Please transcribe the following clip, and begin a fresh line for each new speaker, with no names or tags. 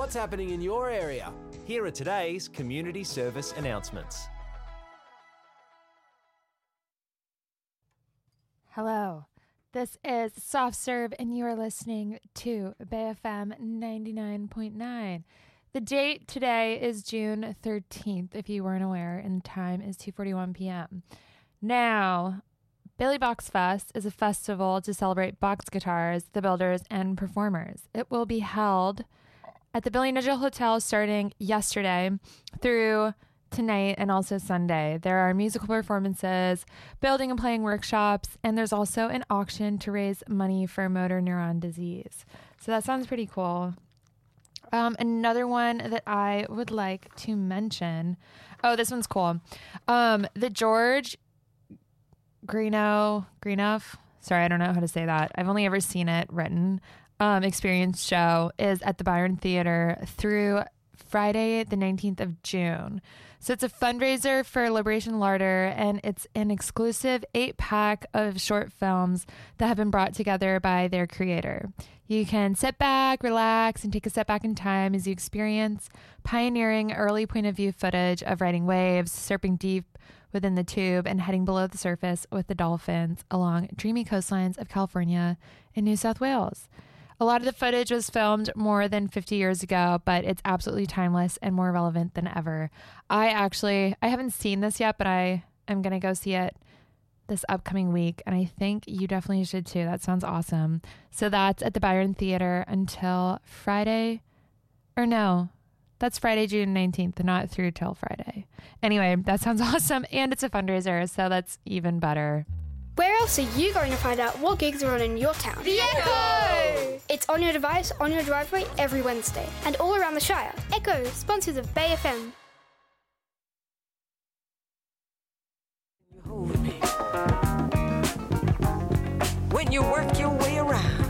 what's happening in your area.
Here are today's community service announcements.
Hello, this is Soft Serve, and you are listening to Bay FM 99.9. The date today is June 13th, if you weren't aware, and the time is 2:41 p.m. Now, Billy Box Fest is a festival to celebrate box guitars, the builders, and performers. It will be held at the Billy Nigel Hotel starting yesterday through tonight and also Sunday. There are musical performances, building and playing workshops, and there's also an auction to raise money for motor neuron disease. So that sounds pretty cool. Another one that I would like to mention. Oh, this one's cool. The George Greenough. Sorry, I don't know how to say that. I've only ever seen it written. Experience show is at the Byron Theater through Friday, the 19th of June. So it's a fundraiser for Liberation Larder, and it's an exclusive 8-pack of short films that have been brought together by their creator. You can sit back, relax, and take a step back in time as you experience pioneering early point of view footage of riding waves, surfing deep within the tube, and heading below the surface with the dolphins along dreamy coastlines of California and New South Wales. A lot of the footage was filmed more than 50 years ago, but it's absolutely timeless and more relevant than ever. I haven't seen this yet, but I am going to go see it this upcoming week, and I think you definitely should too. That sounds awesome. So that's at the Byron Theater until Friday, or no, that's Friday, June 19th, not through till Friday. Anyway, that sounds awesome, and it's a fundraiser, so that's even better.
Where else are you going to find out what gigs are on in your town?
The Echo!
It's on your device, on your driveway, every Wednesday, and all around the Shire. Echo, sponsors of Bay FM.
When you work your way around